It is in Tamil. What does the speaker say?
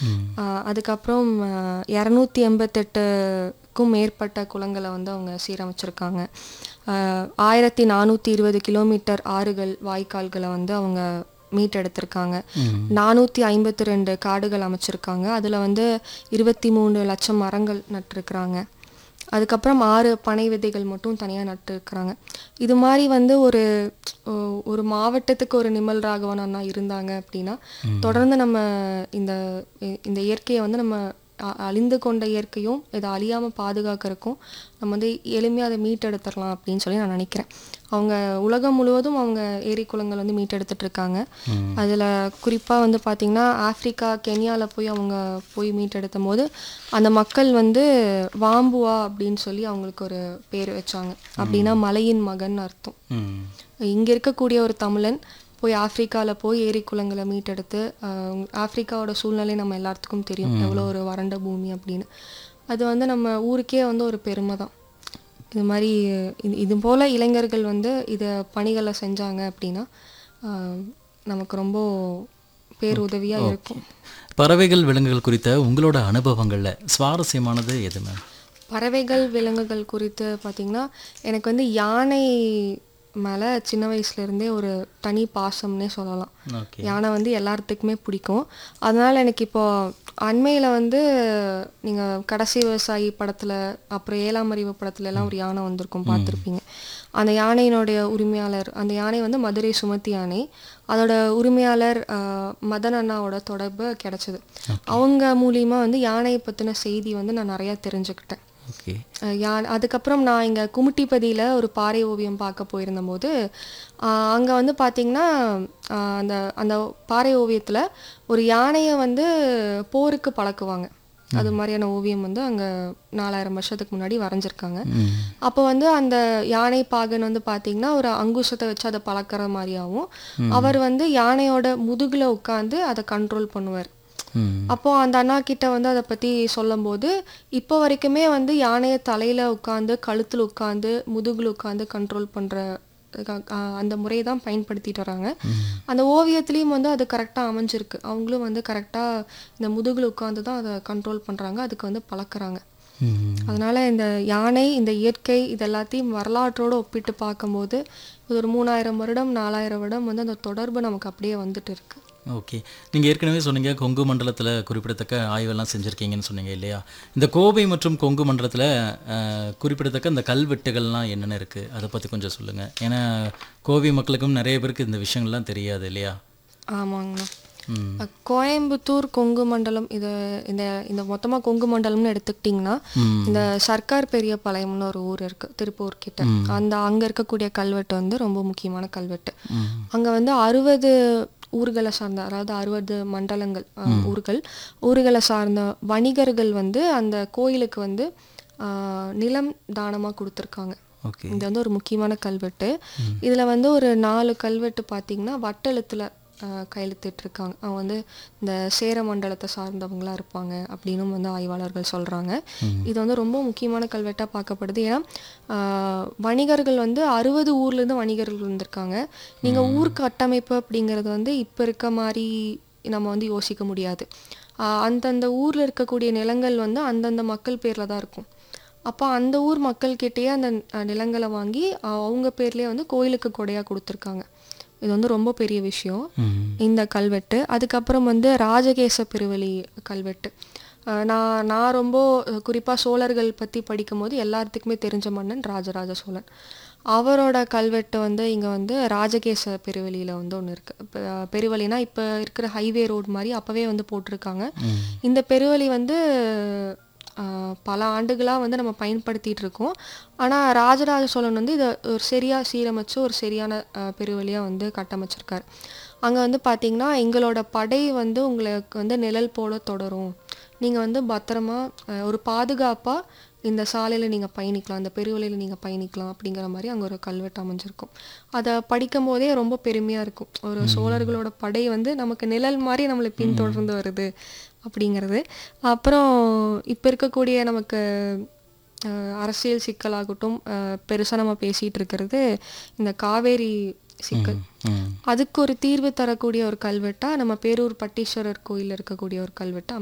ம். அதுக்கப்புறம் 288க்கும் மேற்பட்ட குளங்களை வந்து அவங்க சீரமைச்சிருக்காங்க. 1420 கிலோமீட்டர் ஆறுகள் வாய்க்கால்களை வந்து அவங்க மீட்டெடுத்திருக்காங்க. 452 காடுகள் அமைச்சிருக்காங்க. அதில் வந்து 23 லட்சம் மரங்கள் நட்டிருக்கிறாங்க. அதுக்கப்புறம் 6 பனை விதைகள் மட்டும் தனியாக நட்டுருக்குறாங்க. இது மாதிரி வந்து ஒரு மாவட்டத்துக்கு ஒரு நிமல் ராகவன் அண்ணா இருந்தாங்க அப்படின்னா தொடர்ந்து நம்ம இந்த இந்த இயற்கையை வந்து நம்ம அழிந்து கொண்ட இயற்கையும் இதை அழியாமல் பாதுகாக்கிறதுக்கும் நம்ம வந்து எளிமையாக அதை மீட்டெடுத்துடலாம் அப்படின்னு சொல்லி நான் நினைக்கிறேன். அவங்க உலகம் முழுவதும் அவங்க ஏரி குளங்கள் வந்து மீட்டெடுத்துட்டு இருக்காங்க. அதில் குறிப்பாக வந்து பார்த்திங்கன்னா ஆஃப்ரிக்கா கென்யாவில் அவங்க போய் மீட்டெடுத்தும் போது அந்த மக்கள் வந்து வாம்புவா அப்படின்னு சொல்லி அவங்களுக்கு ஒரு பேர் வச்சாங்க. அப்படின்னா மலையின் மகன் அர்த்தம். இங்கே இருக்கக்கூடிய ஒரு தமிழன் போய் ஆஃப்ரிக்காவில் போய் ஏரி குளங்களை மீட்டெடுத்து, ஆஃப்ரிக்காவோட சூழ்நிலை நம்ம எல்லாத்துக்கும் தெரியும் எவ்வளோ ஒரு வறண்ட பூமி அப்படின்னு. அது வந்து நம்ம ஊருக்கே வந்து ஒரு பெருமை தான். இது மாதிரி இது போல் இளைஞர்கள் வந்து இதை பணிகளை செஞ்சாங்க அப்படின்னா நமக்கு ரொம்ப பேருதவியாக இருக்கும். பறவைகள் விலங்குகள் குறித்த உங்களோட அனுபவங்களில் சுவாரஸ்யமானது எது மேம்? பறவைகள் விலங்குகள் குறித்து பார்த்திங்கன்னா எனக்கு வந்து யானை மேலே சின்ன வயசுலேருந்தே ஒரு தனி பாசம்னே சொல்லலாம். யானை வந்து எல்லாத்துக்குமே பிடிக்கும். அதனால் எனக்கு இப்போது அண்மையில் வந்து நீங்கள் கடைசி விவசாயி படத்தில் அப்புறம் 7ஆம் அறிவு படத்துல எல்லாம் ஒரு யானை வந்திருக்கும், பார்த்துருப்பீங்க. அந்த யானையினுடைய உரிமையாளர், அந்த யானை வந்து மதுரை சுமத்தி யானை. அதோட உரிமையாளர் மதன் அண்ணாவோட தொடர்பு கிடச்சிது. அவங்க மூலியமாக வந்து யானையை பற்றின செய்தி வந்து நான் நிறையா தெரிஞ்சுக்கிட்டேன். அதுக்கப்புறம் நான் இங்கே குமுட்டிப்பதியில் ஒரு பாறை ஓவியம் பார்க்க போயிருந்தபோது அங்கே வந்து பார்த்திங்கன்னா அந்த அந்த பாறை ஓவியத்தில் ஒரு யானையை வந்து போருக்கு பழக்குவாங்க. அது மாதிரியான ஓவியம் வந்து அங்கே 4000 வருஷத்துக்கு முன்னாடி வரைஞ்சிருக்காங்க. அப்போ வந்து அந்த யானை பாகன் வந்து பார்த்திங்கன்னா ஒரு அங்குசத்தை வச்சு அதை பழக்கிற மாதிரியாகவும் அவர் வந்து யானையோட முதுகில் உட்காந்து அதை கண்ட்ரோல் பண்ணுவார். அப்போது அந்த அண்ணா கிட்ட வந்து அதை பற்றி சொல்லும் போது இப்போ வரைக்குமே வந்து யானையை தலையில் உட்காந்து கழுத்தில் உட்காந்து முதுகில் உட்காந்து கண்ட்ரோல் பண்ணுற அந்த முறையை தான் பயன்படுத்திட்டு வராங்க. அந்த ஓவியத்துலேயும் வந்து அது கரெக்டாக அமைஞ்சிருக்கு. அவங்களும் வந்து கரெக்டாக இந்த முதுகில் உட்காந்து தான் அதை கண்ட்ரோல் பண்ணுறாங்க, அதுக்கு வந்து பழக்கிறாங்க. அதனால் இந்த யானை, இந்த இயற்கை, இது எல்லாத்தையும் வரலாற்றோடு ஒப்பிட்டு பார்க்கும்போது இது ஒரு 3000 வருடம் 4000 வருடம் வந்து அந்த தொடர்பு நமக்கு அப்படியே வந்துட்டு இருக்கு. ஓகே, நீங்கள் ஏற்கனவே சொன்னீங்க கொங்கு மண்டலத்தில் குறிப்பிடத்தக்க ஆய்வெல்லாம் செஞ்சுருக்கீங்கன்னு சொன்னீங்க இல்லையா? இந்த கோவை மற்றும் கொங்கு மண்டலத்தில் குறிப்பிடத்தக்க இந்த கல்வெட்டுகள்லாம் என்னென்ன இருக்குது, அதை பற்றி கொஞ்சம் சொல்லுங்கள். ஏன்னா கோவை மக்களுக்கும் நிறைய பேருக்கு இந்த விஷயங்கள்லாம் தெரியாது இல்லையா? ஆமாங்கண்ணா. கோயம்புத்தூர் கொங்கு மண்டலம் இது இந்த இந்த மொத்தமாக கொங்கு மண்டலம்னு எடுத்துக்கிட்டிங்கன்னா இந்த சர்க்கார் பெரிய பாளையம்னு ஒரு ஊர் இருக்குது திருப்பூர் கிட்ட. அங்கே இருக்கக்கூடிய கல்வெட்டு வந்து ரொம்ப முக்கியமான கல்வெட்டு. அங்கே வந்து 60 ஊர்களை சார்ந்த, அதாவது 60 மண்டலங்கள் ஊர்களை சார்ந்த வணிகர்கள் வந்து அந்த கோயிலுக்கு வந்து நிலம் தானமாக கொடுத்துருக்காங்க. இது வந்து ஒரு முக்கியமான கல்வெட்டு. இதில் வந்து ஒரு 4 கல்வெட்டு பார்த்திங்கன்னா வட்டெழுத்தில் கையெழுத்திட்டிருக்காங்க. அவங்க வந்து இந்த சேர மண்டலத்தை சார்ந்தவங்களாக இருப்பாங்க அப்படின்னு வந்து ஆய்வாளர்கள் சொல்கிறாங்க. இது வந்து ரொம்ப முக்கியமான கல்வெட்டாக பார்க்கப்படுது. ஏன்னா வணிகர்கள் வந்து 60 ஊர்லேருந்து வணிகர்கள் வந்திருக்காங்க. நீங்கள் ஊர் கட்டமைப்பு அப்படிங்கிறது வந்து இப்போ இருக்க மாதிரி நம்ம வந்து யோசிக்க முடியாது. அந்தந்த ஊரில் இருக்கக்கூடிய நிலங்கள் வந்து அந்தந்த மக்கள் பேரில் தான் இருக்கும். அப்போ அந்த ஊர் மக்கள்கிட்டயே அந்த நிலங்களை வாங்கி அவங்க பேர்லேயே வந்து கோயிலுக்கு கொடையாக கொடுத்துருக்காங்க. இது வந்து ரொம்ப பெரிய விஷயம் இந்த கல்வெட்டு. அதுக்கப்புறம் வந்து ராஜகேச பெருவழி கல்வெட்டு. நான் ரொம்ப குறிப்பாக சோழர்கள் பற்றி படிக்கும் போது எல்லாத்துக்குமே தெரிஞ்ச மன்னன் ராஜராஜ சோழன். அவரோட கல்வெட்டு வந்து இங்கே வந்து ராஜகேச பெருவழியில் வந்து ஒன்று இருக்குது. பெருவழினா இப்போ இருக்கிற ஹைவே ரோடு மாதிரி அப்போவே வந்து போட்டிருக்காங்க. இந்த பெருவழி வந்து பல ஆண்டுகளாக வந்து நம்ம பயன்படுத்திகிட்டு இருக்கோம். ஆனால் ராஜராஜ சோழன் வந்து இதை ஒரு சரியாக சீரமைச்சு ஒரு சரியான பெருவழியாக வந்து கட்டமைச்சிருக்காரு. அங்கே வந்து பார்த்திங்கன்னா எங்களோட படை வந்து உங்களுக்கு வந்து நிழல் போல தொடரும், நீங்கள் வந்து பத்திரமா ஒரு பாதுகாப்பாக இந்த சாலையில் நீங்கள் பயணிக்கலாம், இந்த பெருவழியில் நீங்கள் பயணிக்கலாம் அப்படிங்கிற மாதிரி அங்கே ஒரு கல்வெட்டு அமைஞ்சிருக்கும். அதை படிக்கும் போதே ரொம்ப பெருமையாக இருக்கும். ஒரு சோழர்களோட படை வந்து நமக்கு நிழல் மாதிரி நம்மளை பின்தொடர்ந்து வருது அப்படிங்கிறது. அப்புறம் இப்போ இருக்கக்கூடிய நமக்கு அரசியல் சிக்கலாகட்டும் பெருசாக நம்ம பேசிகிட்டு இருக்கிறது இந்த காவேரி சிக்கல். அதுக்கு ஒரு தீர்வு தரக்கூடிய ஒரு கல்வெட்டாக நம்ம பேரூர் பட்டீஸ்வரர் கோயில் இருக்கக்கூடிய ஒரு கல்வெட்டு